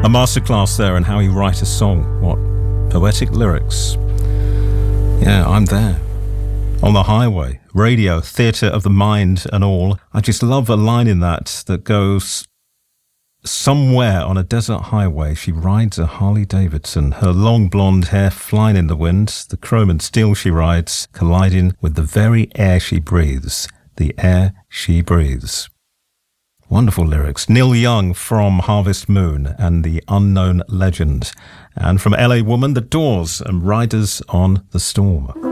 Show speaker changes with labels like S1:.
S1: A masterclass there in how you write a song. What poetic lyrics. Yeah, I'm there. On the highway, radio, theatre of the mind and all. I just love a line in that goes, somewhere on a desert highway, she rides a Harley Davidson, her long blonde hair flying in the wind, the chrome and steel she rides, colliding with the very air she breathes, the air she breathes. Wonderful lyrics. Neil Young from Harvest Moon and The Unknown Legend. And from LA Woman, The Doors and Riders on the Storm.